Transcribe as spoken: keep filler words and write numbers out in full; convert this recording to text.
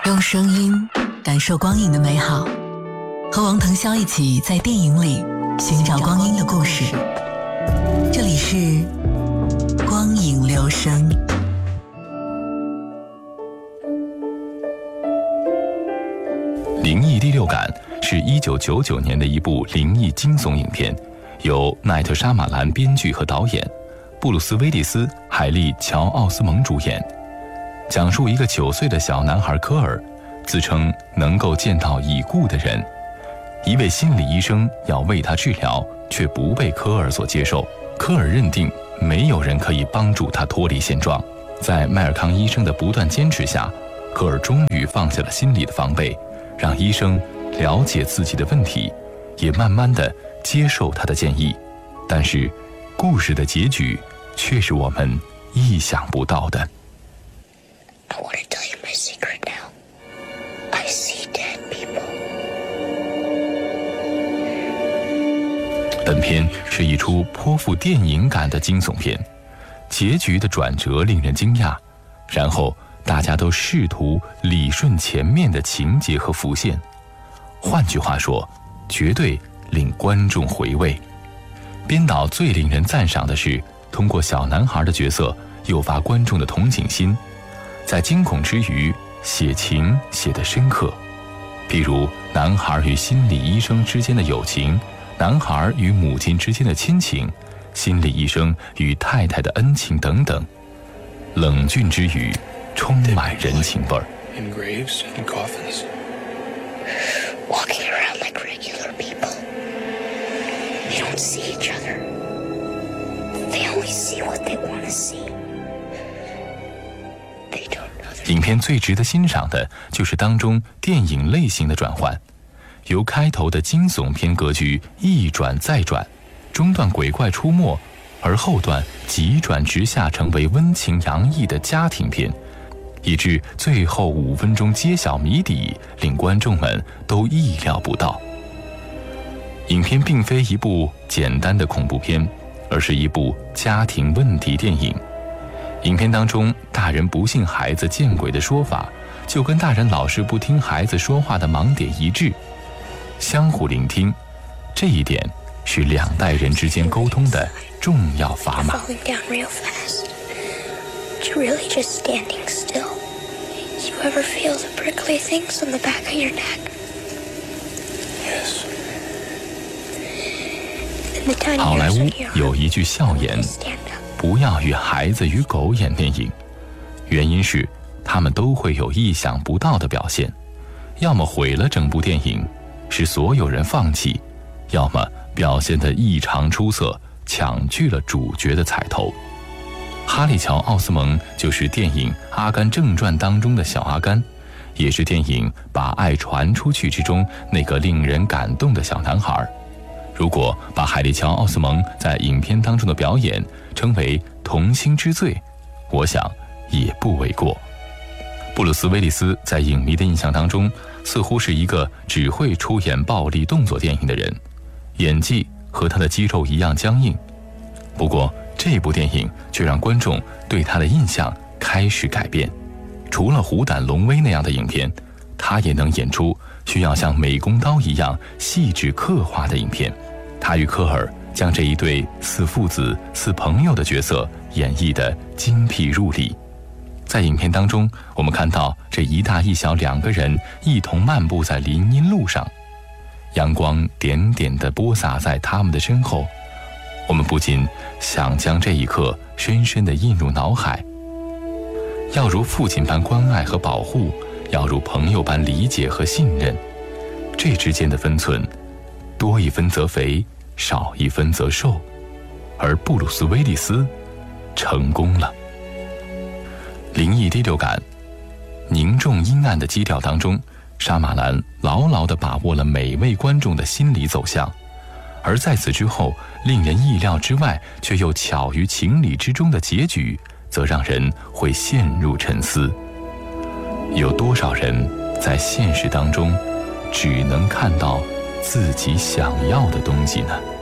用声音感受光影的美好，和王腾霄一起在电影里寻找光阴的故事。这里是光影留声。 灵异第六感是一九九九年的一部灵异惊悚影片，由奈特·沙马兰编剧和导演，布鲁斯·威利斯、海莉·乔·奥斯蒙主演，讲述一个九岁的小男孩科尔，自称能够见到已故的人，一位心理医生要为他治疗，却不被科尔所接受。科尔认定没有人可以帮助他脱离现状，在迈尔康医生的不断坚持下，科尔终于放下了心理的防备，让医生了解自己的问题，也慢慢地接受他的建议。但是故事的结局却是我们意想不到的。 I want to tell you my secret now. I see dead people. 本片是一出颇富电影感的惊悚片，结局的转折令人惊讶，然后大家都试图理顺前面的情节和浮现，换句话说，绝对令观众回味。编导最令人赞赏的是，通过小男孩的角色诱发观众的同情心，在惊恐之余写情写得深刻，譬如男孩与心理医生之间的友情，男孩与母亲之间的亲情，心理医生与太太的恩情等等，冷峻之余充满人情味儿。 In graves and coffins. Walking around like regular people. They don't see each other. They only see what they want to see. They don't know their... 影片最值得欣赏的就是当中电影类型的转换，由开头的惊悚片格局一转再转，中段鬼怪出没，而后段急转直下成为温情洋溢的家庭片，以致最后五分钟揭晓谜底，令观众们都意料不到。影片并非一部简单的恐怖片，而是一部家庭问题电影。影片当中，大人不信孩子见鬼的说法，就跟大人老是不听孩子说话的盲点一致。相互聆听，这一点是两代人之间沟通的重要砝码。 Falling down real fast. But you're really just standing still. You ever feel the prickly things on the back of your neck? Yes. And the tiny 好莱 hairs 坞 on your 有 arm. 一句笑言， Stand up. 不要与孩子与狗演电影，原因是他们都会有意想不到的表现，要么毁了整部电影，使所有人放弃，要么表现得异常出色，抢去了主角的彩头。哈利·乔·奥斯蒙就是电影《阿甘正传》当中的小阿甘，也是电影《把爱传出去》之中那个令人感动的小男孩。如果把海莉·乔·奥斯蒙在影片当中的表演称为童星之最，我想也不为过。布鲁斯·威利斯在影迷的印象当中，似乎是一个只会出演暴力动作电影的人，演技和他的肌肉一样僵硬。不过这部电影却让观众对他的印象开始改变。除了《虎胆龙威》那样的影片，他也能演出需要像美工刀一样细致刻画的影片。他与科尔将这一对似父子似朋友的角色演绎得精辟入里。在影片当中，我们看到这一大一小两个人一同漫步在林荫路上，阳光点点地播洒在他们的身后，我们不仅想将这一刻深深地印入脑海。要如父亲般关爱和保护，要如朋友般理解和信任，这之间的分寸，多一分则肥，少一分则瘦，而布鲁斯·威利斯成功了。灵异第六感，凝重阴暗的基调当中，沙马兰牢牢地把握了每位观众的心理走向，而在此之后，令人意料之外却又巧于情理之中的结局，则让人会陷入沉思。有多少人在现实当中只能看到自己想要的东西呢？